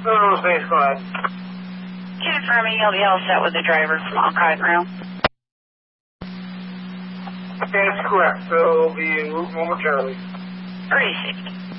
No, thanks, go ahead. Confirming you'll be all set with the driver from Alcott Rail. That's correct. So it'll be en route momentarily. Great.